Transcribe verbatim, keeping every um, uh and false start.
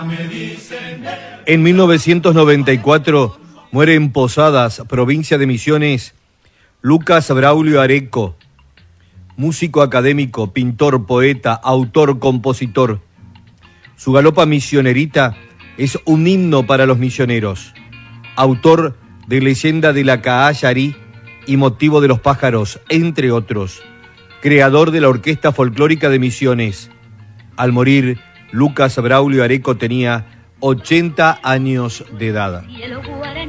En mil novecientos noventa y cuatro muere en Posadas, provincia de Misiones, Lucas Braulio Areco, músico académico, pintor, poeta, autor, compositor. Su galopa misionerita es un himno para los misioneros, autor de Leyenda de la Cahayarí y Motivo de los pájaros, entre otros, creador de la Orquesta Folclórica de Misiones. Al morir, Lucas Braulio Areco tenía ochenta años de edad.